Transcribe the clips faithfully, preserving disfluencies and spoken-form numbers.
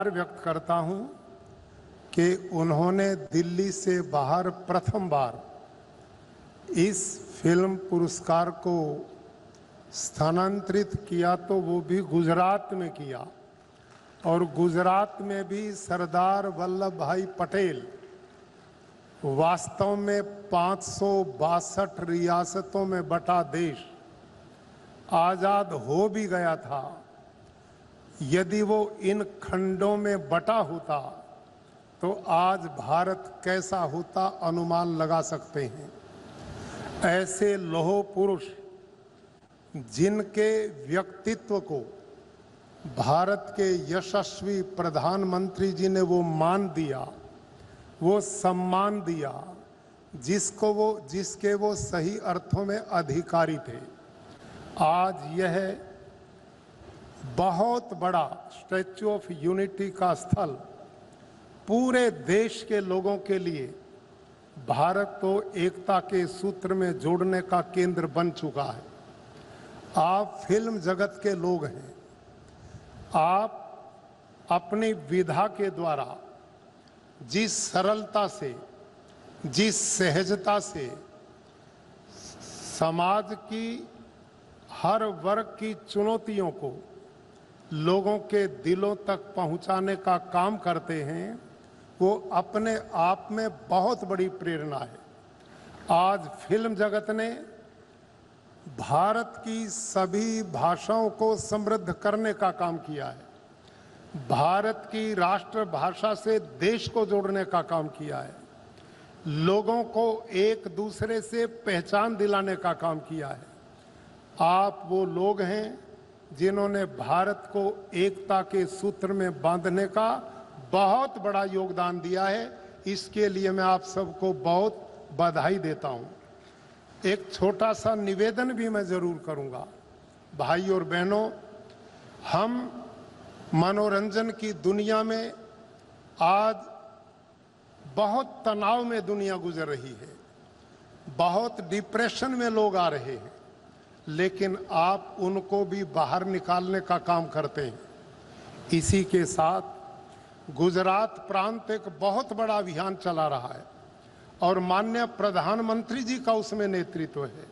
व्यक्त करता हूं कि उन्होंने दिल्ली से बाहर प्रथम बार इस फिल्म पुरस्कार को स्थानांतरित किया तो वो भी गुजरात में किया और गुजरात में भी सरदार वल्लभ भाई पटेल वास्तव में पाँच सौ बासठ रियासतों में बटा देश आज़ाद हो भी गया था। यदि वो इन खंडों में बटा होता तो आज भारत कैसा होता अनुमान लगा सकते हैं। ऐसे लौह पुरुष जिनके व्यक्तित्व को भारत के यशस्वी प्रधानमंत्री जी ने वो मान दिया, वो सम्मान दिया, जिसको वो जिसके वो सही अर्थों में अधिकारी थे। आज यह बहुत बड़ा स्टैच्यू ऑफ यूनिटी का स्थल पूरे देश के लोगों के लिए भारत को एकता के सूत्र में जोड़ने का केंद्र बन चुका है। आप फिल्म जगत के लोग हैं। आप अपनी विधा के द्वारा जिस सरलता से, जिस सहजता से समाज की हर वर्ग की चुनौतियों को लोगों के दिलों तक पहुंचाने का काम करते हैं, वो अपने आप में बहुत बड़ी प्रेरणा है। आज फिल्म जगत ने भारत की सभी भाषाओं को समृद्ध करने का काम किया है। भारत की राष्ट्रभाषा से देश को जोड़ने का काम किया है। लोगों को एक दूसरे से पहचान दिलाने का काम किया है। आप वो लोग हैं जिन्होंने भारत को एकता के सूत्र में बांधने का बहुत बड़ा योगदान दिया है। इसके लिए मैं आप सबको बहुत बधाई देता हूं। एक छोटा सा निवेदन भी मैं जरूर करूंगा। भाई और बहनों, हम मनोरंजन की दुनिया में आज बहुत तनाव में दुनिया गुजर रही है, बहुत डिप्रेशन में लोग आ रहे हैं, लेकिन आप उनको भी बाहर निकालने का काम करते हैं। इसी के साथ गुजरात प्रांत एक बहुत बड़ा अभियान चला रहा है और माननीय प्रधानमंत्री जी का उसमें नेतृत्व है।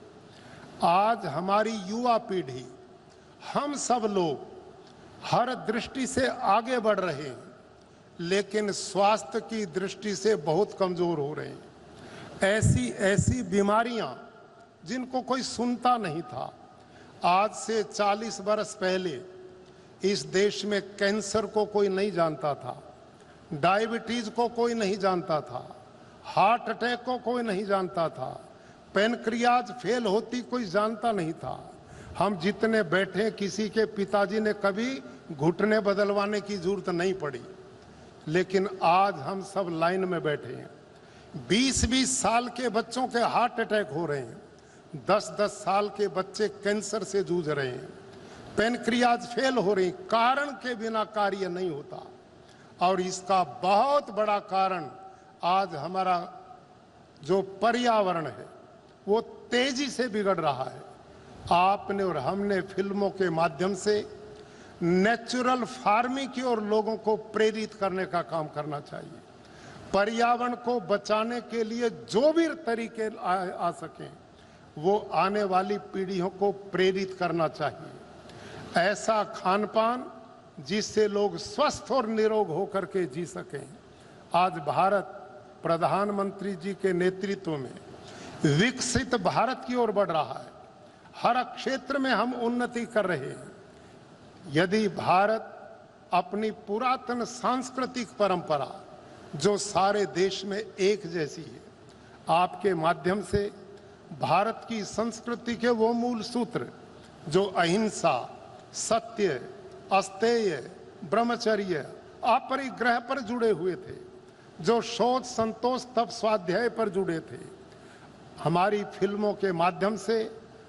आज हमारी युवा पीढ़ी, हम सब लोग हर दृष्टि से आगे बढ़ रहे हैं, लेकिन स्वास्थ्य की दृष्टि से बहुत कमजोर हो रहे हैं। ऐसी ऐसी बीमारियां जिनको कोई सुनता नहीं था। आज से चालीस वर्ष पहले इस देश में कैंसर को कोई नहीं जानता था, डायबिटीज को कोई नहीं जानता था, हार्ट अटैक को कोई नहीं जानता था, पैनक्रियाज फेल होती कोई जानता नहीं था। हम जितने बैठे, किसी के पिताजी ने कभी घुटने बदलवाने की जरूरत नहीं पड़ी, लेकिन आज हम सब लाइन में बैठे हैं। बीस बीस साल के बच्चों के हार्ट अटैक हो रहे हैं, दस दस साल के बच्चे कैंसर से जूझ रहे हैं, पैनक्रियाज फेल हो रही, कारण के बिना कार्य नहीं होता। और इसका बहुत बड़ा कारण आज हमारा जो पर्यावरण है वो तेजी से बिगड़ रहा है। आपने और हमने फिल्मों के माध्यम से नेचुरल फार्मिंग की ओर लोगों को प्रेरित करने का काम करना चाहिए। पर्यावरण को बचाने के लिए जो भी तरीके आ, आ सकें वो आने वाली पीढ़ियों को प्रेरित करना चाहिए। ऐसा खान पान जिससे लोग स्वस्थ और निरोग होकर के जी सकें। आज भारत प्रधानमंत्री जी के नेतृत्व में विकसित भारत की ओर बढ़ रहा है। हर क्षेत्र में हम उन्नति कर रहे हैं। यदि भारत अपनी पुरातन सांस्कृतिक परंपरा जो सारे देश में एक जैसी है, आपके माध्यम से भारत की संस्कृति के वो मूल सूत्र जो अहिंसा, सत्य, अस्तेय, ब्रह्मचर्य, अपरिग्रह पर जुड़े हुए थे, जो शोध, संतोष, तप, स्वाध्याय पर जुड़े थे, हमारी फिल्मों के माध्यम से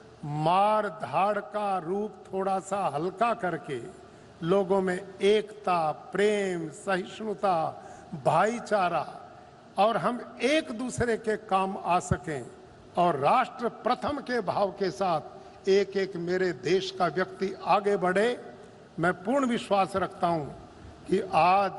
मार धाड़ का रूप थोड़ा सा हल्का करके लोगों में एकता, प्रेम, सहिष्णुता, भाईचारा और हम एक दूसरे के काम आ सकें और राष्ट्र प्रथम के भाव के साथ एक एक मेरे देश का व्यक्ति आगे बढ़े। मैं पूर्ण विश्वास रखता हूं कि आज